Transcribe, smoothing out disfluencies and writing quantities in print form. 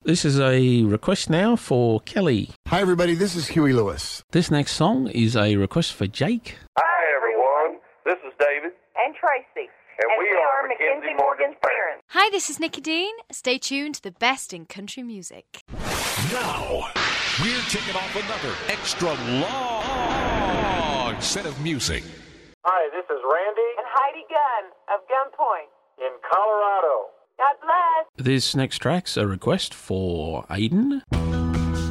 This is a request now for Kelly. Hi, everybody. This is Huey Lewis. This next song is a request for Jake. Hi, everyone. This is David. And Tracy. And we are Mackenzie Morgan's parents. Hi, this is Nikki Dean. Stay tuned to the best in country music. Now, we're kicking off another extra long set of music. Hi, this is Randy And Heidi Gunn of Gunpoint. in Colorado. God bless. This next track's a request for Aiden.